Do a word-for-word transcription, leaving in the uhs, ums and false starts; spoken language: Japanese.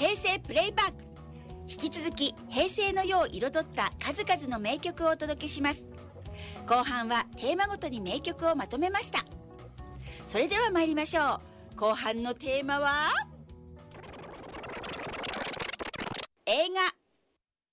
平成プレイバック。引き続き平成の世を彩った数々の名曲をお届けします。後半はテーマごとに名曲をまとめました。それでは参りましょう。後半のテーマは映画